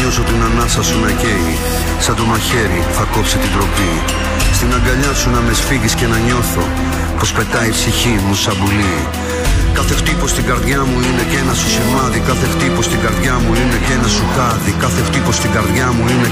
νιώσω την ανάσα σου να καίει, σαν το μαχαίρι θα κόψει την τροπή. Στην αγκαλιά σου να με σφίγγεις και να νιώθω πως πετάει η ψυχή μου σαν πουλί. Κάθε χτύπος στην καρδιά μου είναι και ένα σου σημάδι. Κάθε χτύπος στην καρδιά μου είναι και ένα σου χάδι. Κάθε χτύπος στην καρδιά μου είναι